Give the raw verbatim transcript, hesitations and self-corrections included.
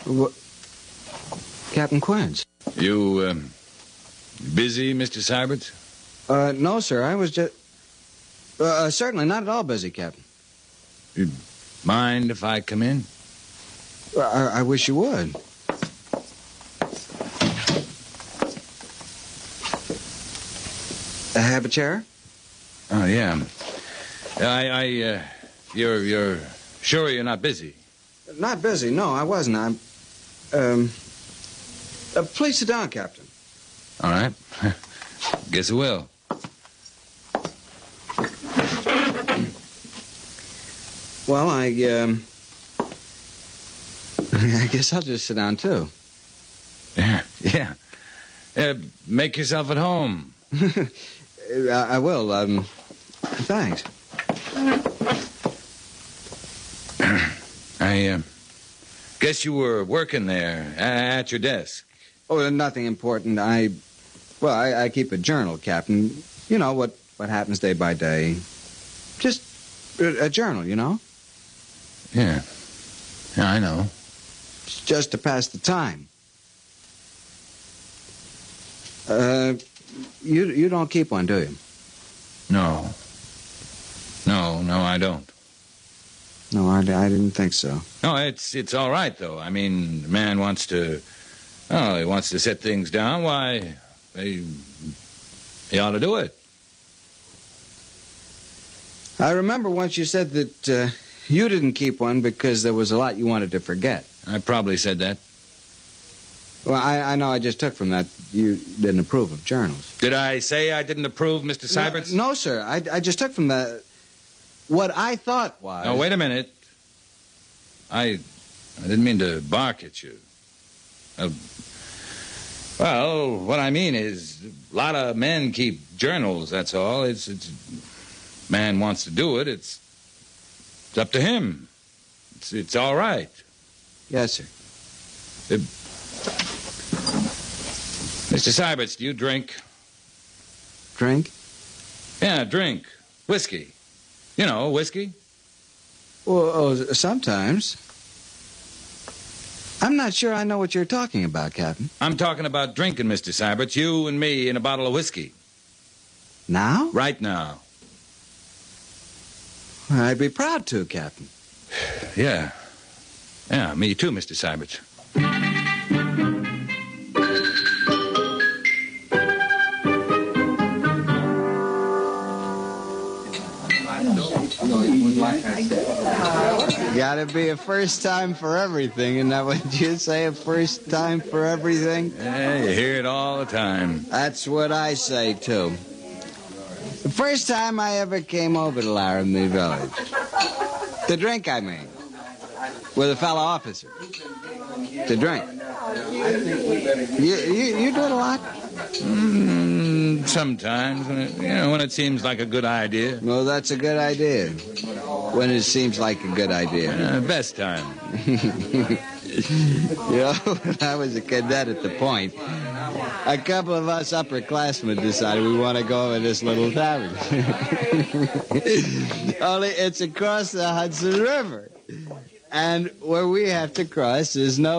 What? Captain Quince. You, um, busy, Mister Syberts? Uh, no, sir. I was just... Uh, certainly not at all busy, Captain. You'd mind if I come in? I, I wish you would. Uh, have a chair? Oh, yeah. I, I, uh, you're, you're sure you're not busy? Not busy. No, I wasn't. I'm, um... Uh, please sit down, Captain. All right. Guess I will. Well, I, um... I guess I'll just sit down, too. Yeah, yeah. Uh, make yourself at home. I, I will, um... Thanks. I, uh... guess you were working there, at your desk. Oh, nothing important. I... Well, I, I keep a journal, Captain. You know, what, what happens day by day. Just a, a journal, you know? Yeah. Yeah, I know. It's just to pass the time. Uh, you you don't keep one, do you? No. No, no, I don't. No, I, I didn't think so. No, it's it's all right, though. I mean, the man wants to... Oh, he wants to set things down. Why, he, he ought to do it. I remember once you said that uh, you didn't keep one because there was a lot you wanted to forget. I probably said that. Well, I, I know I just took from that you didn't approve of journals. Did I say I didn't approve, Mister Syberts? No, no, sir. I, I just took from that what I thought was... No, wait a minute. I, I didn't mean to bark at you. Uh, well, what I mean is, a lot of men keep journals, that's all. It's, it's, man wants to do it, it's, it's up to him. It's, it's all right. Yes, sir. Uh, Mister Syberts, do you drink? Drink? Yeah, drink. Whiskey. You know, whiskey. Well, oh, sometimes. I'm not sure I know what you're talking about, Captain. I'm talking about drinking, Mister Syberts. You and me in a bottle of whiskey. Now? Right now. I'd be proud to, Captain. Yeah. Yeah, me too, Mister Syberts. Gotta be a first time for everything, isn't that what you say? A first time for everything? Yeah, you hear it all the time. That's what I say, too. The first time I ever came over to Laramie Village. To drink, I mean. With a fellow officer. To drink. You, you, you do it a lot? Mm, sometimes, when it, you know, when it seems like a good idea. Well, that's a good idea. When it seems like a good idea. Uh, best time. You know, when I was a cadet at the Point, a couple of us upperclassmen decided we want to go over this little tavern. Only it's across the Hudson River. And where we have to cross is no